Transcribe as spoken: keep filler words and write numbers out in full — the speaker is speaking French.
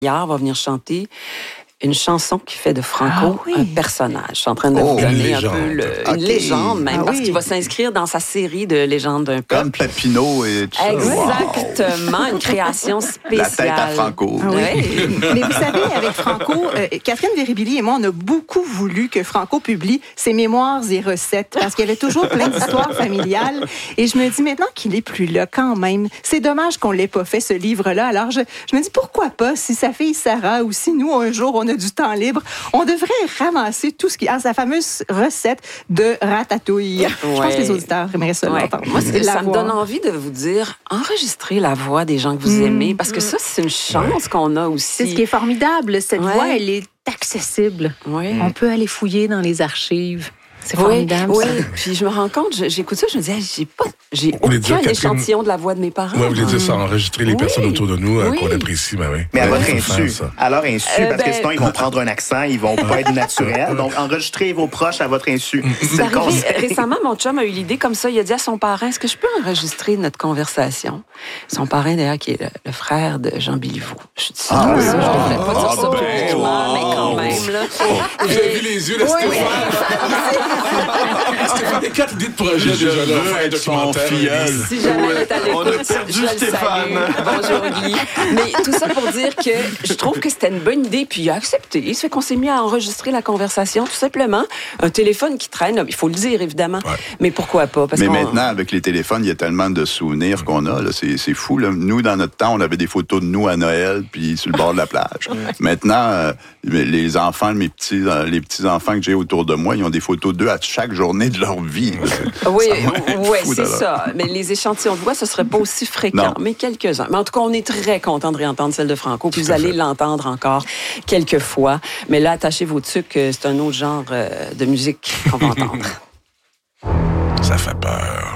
Hier va venir chanter une chanson qui fait de Franco ah, oui. un personnage. Je suis en train de oh, vous donner une un peu le, okay. une légende, même, ah, parce oui. qu'il va s'inscrire dans sa série de légendes d'un peuple. Comme Papineau et tout ça. Exactement, wow. Une création spéciale. La tête à Franco. Ah, oui. Oui. Mais vous savez, avec Franco, euh, Catherine Viribili et moi, on a beaucoup voulu que Franco publie ses mémoires et recettes, parce qu'il y avait toujours plein d'histoires familiales. Et je me dis, maintenant qu'il est plus là, quand même, c'est dommage qu'on l'ait pas fait, ce livre-là. Alors, je, je me dis, pourquoi pas, si sa fille Sarah ou si nous, un jour, on a du temps libre, on devrait ramasser tout ce qui... Ah, sa fameuse recette de ratatouille. Ouais. Je pense que les auditeurs aimeraient ça ouais. l'entendre. Moi, ça me donne envie de vous dire, enregistrez la voix des gens que vous mmh. aimez, parce que ça, c'est une chance ouais. qu'on a aussi. C'est ce qui est formidable. Cette ouais. voix, elle est accessible. Ouais. On peut aller fouiller dans les archives. C'est formidable. Oui, oui. Puis je me rends compte, j'écoute ça, je me dis, hey, j'ai pas, j'ai aucun dire, échantillon de la voix de mes parents. Oui, vous voulez dire ça, enregistrer les oui. personnes autour de nous oui. qu'on apprécie, ben oui. Mais à ouais, votre insu, à leur insu, euh, parce ben... que sinon ils vont prendre un accent, ils vont pas être naturels. Donc enregistrez vos proches à votre insu. C'est arrivé, récemment, mon chum a eu l'idée comme ça. Il a dit à son parrain, est-ce que je peux enregistrer notre conversation? Son parrain d'ailleurs, qui est le, le frère de Jean Béliveau. Je dis ça, ah, ça, je devrais pas dire ça publiquement, mais quand même là. Vous avez vu les yeux de Stéphane? Stéphane, des quatre idées de projet déjà là, un documentaire. Si jamais elle est à l'écoute, on a perdu je Stéphane. Bonjour Guy. Mais tout ça pour dire que je trouve que c'était une bonne idée, puis il a accepté. Ça fait qu'on s'est mis à enregistrer la conversation, tout simplement. Un téléphone qui traîne, il faut le dire évidemment, ouais. mais pourquoi pas? Parce mais qu'on... maintenant, avec les téléphones, il y a tellement de souvenirs qu'on a. Là. C'est, c'est fou. Là. Nous, dans notre temps, on avait des photos de nous à Noël, puis sur le bord de la plage. Maintenant, euh, les enfants, mes petits, euh, les petits enfants que j'ai autour de moi, ils ont des photos d'eux à chaque journée de leur vie. Oui, oui, c'est ça. Mais les échantillons de voix, ce serait pas aussi fréquent, non. mais quelques-uns. Mais en tout cas, on est très content de réentendre celle de Franco, puis vous allez l'entendre encore quelques fois. Mais là, attachez vos tucs, c'est un autre genre de musique qu'on va entendre. Ça fait peur.